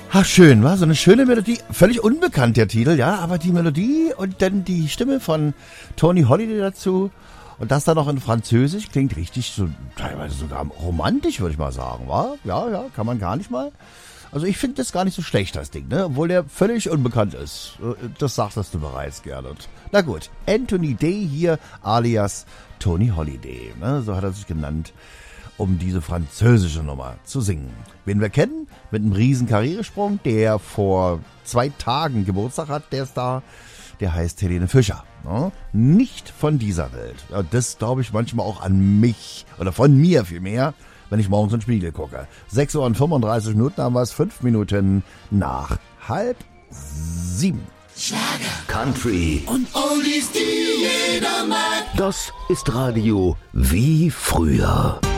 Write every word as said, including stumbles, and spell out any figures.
Ach, schön, war so eine schöne Melodie. Völlig unbekannt, der Titel, ja, aber die Melodie und dann die Stimme von Tony Holiday dazu und das dann noch in Französisch klingt richtig, so teilweise sogar romantisch, würde ich mal sagen, wa? Ja, ja, kann man gar nicht mal. Also ich finde das gar nicht so schlecht, das Ding, ne? Obwohl der völlig unbekannt ist. Das sagtest du bereits, Gernot. Na gut, Anthony Day hier, alias Tony Holiday, ne? So hat er sich genannt, um diese französische Nummer zu singen. Wen wir kennen, mit einem riesen Karrieresprung, der vor zwei Tagen Geburtstag hat, der ist da, der heißt Helene Fischer. Ne? Nicht von dieser Welt. Ja, das glaube ich manchmal auch an mich, oder von mir vielmehr, wenn ich morgens in den Spiegel gucke. sechs Uhr und fünfunddreißig Minuten haben wir es, fünf Minuten nach halb sieben. Schlager, Country und Oldies, die jeder mag. Das ist Radio wie früher.